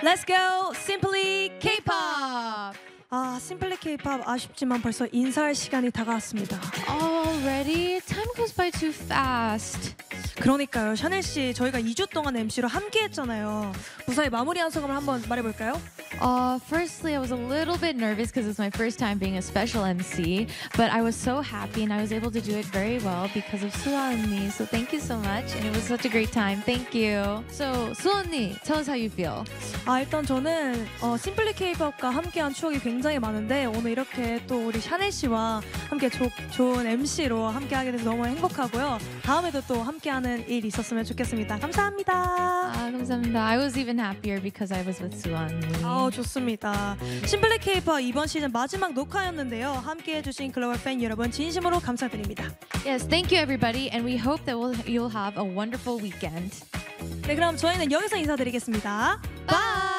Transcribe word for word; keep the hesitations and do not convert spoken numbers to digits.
Let's go Simply K-pop. 아, Simply K-pop 아쉽지만 벌써 인사할 시간이 다가왔습니다. Already? Time goes by too fast. 그러니까요. 샤넬 씨, 저희가 이 주 동안 엠시로 함께 했잖아요. 무사히 마무리한 소감을 한번 말해볼까요? Uh, firstly, I was a little bit nervous because it's my first time being a special M C, but I was so happy and I was able to do it very well because of Suha and me. So thank you so much, and it was such a great time. Thank you. So Suha 언니, tell us how you feel. 아, 일단 저는 어, 심플리 K-pop과 함께한 추억이 굉장히 많은데 오늘 이렇게 또 우리 샤넬 씨와 함께 조, 좋은 엠시로 함께하게 돼서 너무 행복하고요. 다음에도 또 함께하는 일 있었으면 좋겠습니다. 감사합니다. 아, 감사합니다. I was even happier because I was with Suha 언니. 아, 좋습니다. 심플리 K-pop 이번 시즌 마지막 녹화였는데요. 함께해주신 글로벌 팬 여러분 진심으로 감사드립니다. Yes, thank you everybody, and we hope that we'll, you'll have a wonderful weekend. 네, 그럼 저희는 여기서 인사드리겠습니다. Bye!